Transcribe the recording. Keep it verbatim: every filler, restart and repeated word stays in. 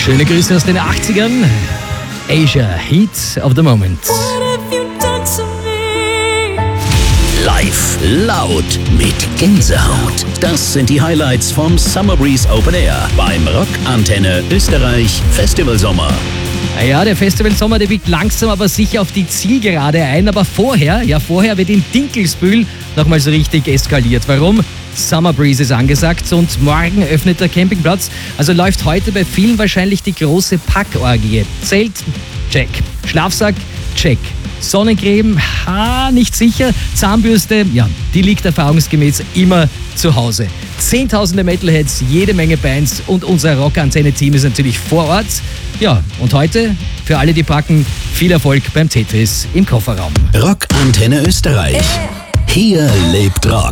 Schöne Grüße aus den achtzigern. Asia, Heat of the Moment. Live, laut, mit Gänsehaut. Das sind die Highlights vom Summer Breeze Open Air beim Rock Antenne Österreich Festival Sommer. Ja, der Festival Sommer, der biegt langsam aber sicher auf die Zielgerade ein. Aber vorher, ja vorher wird in Dinkelsbühl nochmal so richtig eskaliert. Warum? Summer Breeze ist angesagt und morgen öffnet der Campingplatz. Also läuft heute bei vielen wahrscheinlich die große Packorgie. Zelt, check. Schlafsack, check. Sonnencreme, ha, nicht sicher. Zahnbürste, ja, die liegt erfahrungsgemäß immer zu Hause. Zehntausende Metalheads, jede Menge Bands und unser Rock-Antenne-Team ist natürlich vor Ort. Ja, und heute, für alle, die packen, viel Erfolg beim Tetris im Kofferraum. Rock Antenne Österreich. Hier lebt Rock.